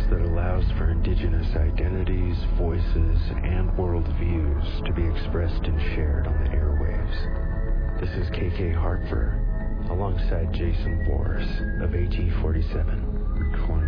that allows for indigenous identities, voices, and worldviews to be expressed and shared on the airwaves. This is KK Hartford, alongside Jason Boris of AT47.